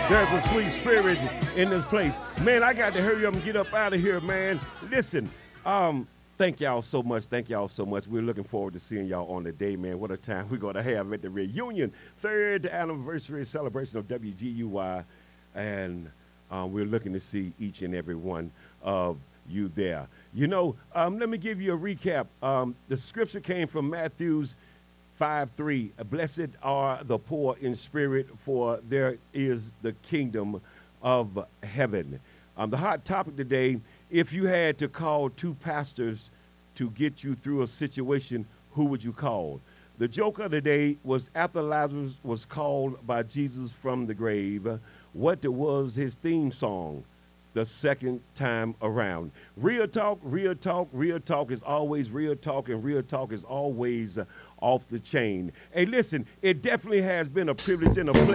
There's a sweet spirit in this place. Man, I got to hurry up and get up out of here, man. Listen, thank y'all so much. Thank y'all so much. We're looking forward to seeing y'all on the day, man. What a time we're going to have at the reunion, third anniversary celebration of WGUY. And we're looking to see each and every one of you there. You know, let me give you a recap. The scripture came from Matthew's 5:3. Blessed are the poor in spirit, for there is the kingdom of heaven. The hot topic today, if you had to call two pastors to get you through a situation, who would you call? The joke of the day was after Lazarus was called by Jesus from the grave, what was his theme song the second time around? Real talk, real talk, real talk is always real talk, and real talk is always off the chain. Hey, listen, it definitely has been a privilege and a pleasure.